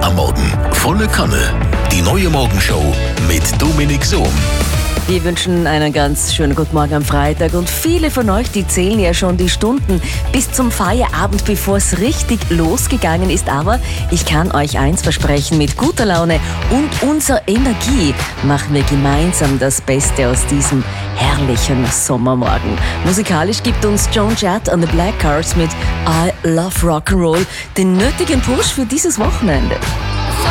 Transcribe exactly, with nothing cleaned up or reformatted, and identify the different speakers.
Speaker 1: am Morgen. Volle Kanne. Die neue Morgenshow mit Dominik Sohm.
Speaker 2: Wir wünschen einen ganz schönen guten Morgen am Freitag und viele von euch, die zählen ja schon die Stunden bis zum Feierabend, bevor es richtig losgegangen ist. Aber ich kann euch eins versprechen, mit guter Laune und unserer Energie machen wir gemeinsam das Beste aus diesem herrlichen Sommermorgen. Musikalisch gibt uns Joan Jett and the Black Cars mit I Love Rock'n'Roll den nötigen Push für dieses Wochenende.